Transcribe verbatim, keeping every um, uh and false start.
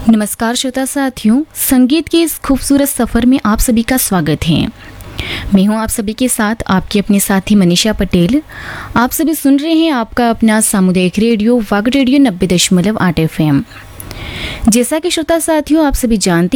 नमस्कार श्रोता साथियों, संगीत के इस खूबसूरत सफ़र में आप सभी का स्वागत है। मैं हूं आप सभी के साथ आपकी अपनी साथी मनीषा पटेल। आप सभी सुन रहे हैं आपका अपना सामुदायिक रेडियो वाग रेडियो नब्बे दशमलव आठ एफ एम। जैसा कि श्रोता साथियों आप सभी जानते